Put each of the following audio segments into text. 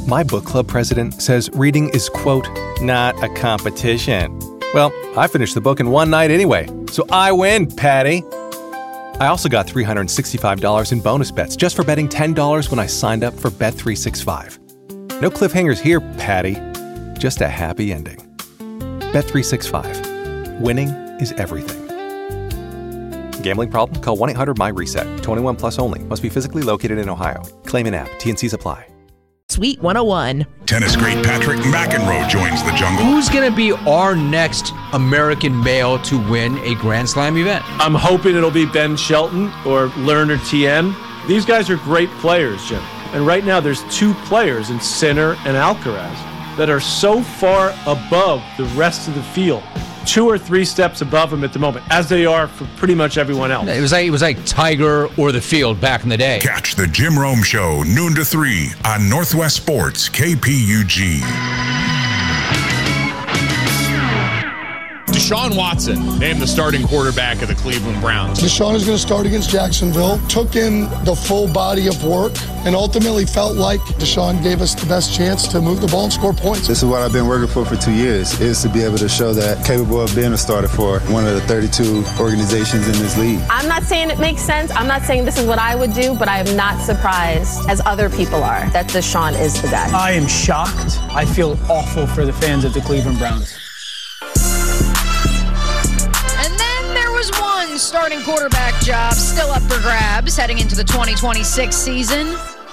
My book club president says reading is, quote, not a competition. Well, I finished the book in one night anyway, so I win, Patty. I also got $365 in bonus bets just for betting $10 when I signed up for Bet365. No cliffhangers here, Patty. Just a happy ending. Bet365. Winning is everything. Gambling problem? Call 1-800-MY-RESET. 21 plus only. Must be physically located in Ohio. Claim in app. T&Cs apply. Sweet 101. Tennis great Patrick McEnroe joins the jungle. Who's going to be our next American male to win a Grand Slam event? I'm hoping it'll be Ben Shelton or Lerner Tien. These guys are great players, Jim. And right now there's two players in Sinner and Alcaraz that are so far above the rest of the field. 2 or 3 steps above them at the moment, as they are for pretty much everyone else. It was like Tiger or the field back in the day. Catch the Jim Rome Show, noon to 3 on Northwest Sports, KPUG. Deshaun Watson named the starting quarterback of the Cleveland Browns. Deshaun is going to start against Jacksonville. Took in the full body of work and ultimately felt like Deshaun gave us the best chance to move the ball and score points. This is what I've been working for 2 years, is to be able to show that capable of being a starter for one of the 32 organizations in this league. I'm not saying it makes sense. I'm not saying this is what I would do, but I am not surprised, as other people are, that Deshaun is the guy. I am shocked. I feel awful for the fans of the Cleveland Browns. One starting quarterback job still up for grabs heading into the 2026 season.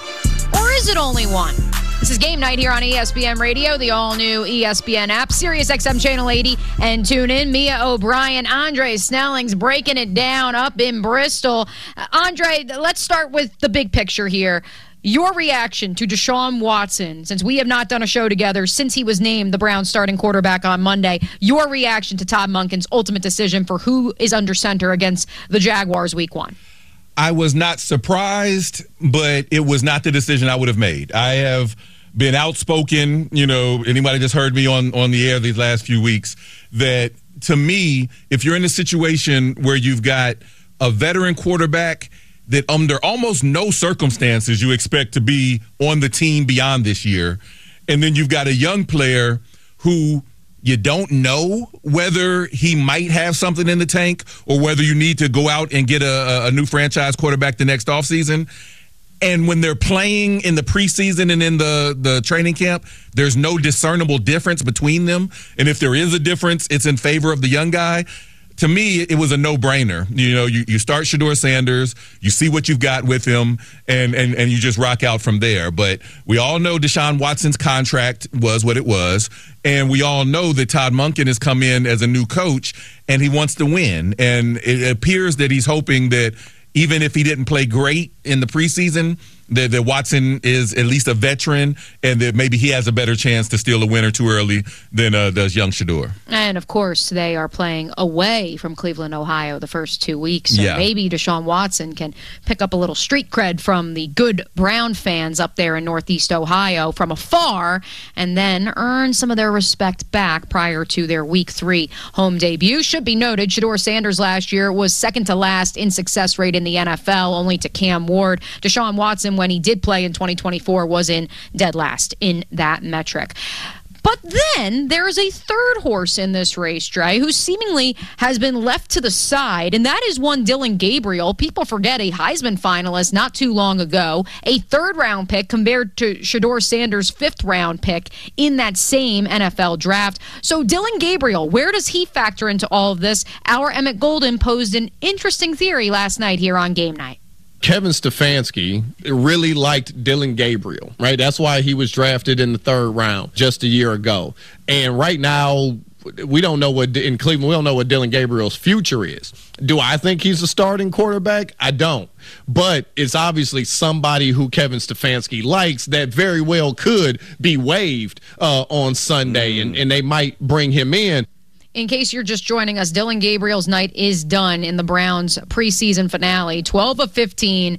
Or is it only one? This is Game Night here on ESPN Radio, the all-new ESPN app, Sirius XM Channel 80, and tune in. Mia O'Brien, Andre Snelling's breaking it down up in Bristol. Andre, let's start with the big picture here. Your reaction to Deshaun Watson, since we have not done a show together since he was named the Browns starting quarterback on Monday, your reaction to Todd Monken's ultimate decision for who is under center against the Jaguars week 1. I was not surprised, but it was not the decision I would have made. I have been outspoken, anybody just heard me on the air these last few weeks, that to me, if you're in a situation where you've got a veteran quarterback that under almost no circumstances you expect to be on the team beyond this year, and then you've got a young player who you don't know whether he might have something in the tank or whether you need to go out and get a new franchise quarterback the next offseason. And when they're playing in the preseason and in the training camp, there's no discernible difference between them. And if there is a difference, it's in favor of the young guy. To me, it was a no-brainer. You start Shedeur Sanders, you see what you've got with him, and you just rock out from there. But we all know Deshaun Watson's contract was what it was, and we all know that Todd Monken has come in as a new coach, and he wants to win. And it appears that he's hoping that even if he didn't play great in the preseason, that Watson is at least a veteran and that maybe he has a better chance to steal a win or two early than does young Shedeur. And, of course, they are playing away from Cleveland, Ohio the first 2 weeks. So maybe Deshaun Watson can pick up a little street cred from the good Brown fans up there in Northeast Ohio from afar and then earn some of their respect back prior to their Week 3 home debut. Should be noted, Shedeur Sanders last year was second to last in success rate in the NFL, only to Cam Ward. Deshaun Watson, when he did play in 2024, was in dead last in that metric. But then there is a third horse in this race, Dre, who seemingly has been left to the side, and that is one Dillon Gabriel. People forget, a Heisman finalist not too long ago, a third-round pick compared to Shedeur Sanders' fifth-round pick in that same NFL draft. So Dillon Gabriel, where does he factor into all of this? Our Emmett Golden posed an interesting theory last night here on Game Night. Kevin Stefanski really liked Dillon Gabriel, right? That's why he was drafted in the third round just a year ago. And right now, we don't know in Cleveland, we don't know what Dillon Gabriel's future is. Do I think he's a starting quarterback? I don't. But it's obviously somebody who Kevin Stefanski likes that very well could be waived on Sunday, and they might bring him in. In case you're just joining us, Dillon Gabriel's night is done in the Browns preseason finale. 12 of 15,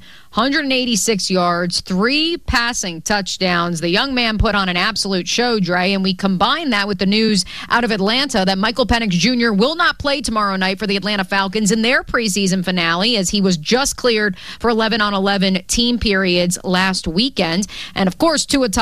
186 yards, 3 passing touchdowns. The young man put on an absolute show, Dre, and we combine that with the news out of Atlanta that Michael Penix Jr. will not play tomorrow night for the Atlanta Falcons in their preseason finale, as he was just cleared for 11-on-11 team periods last weekend. And, of course, Tua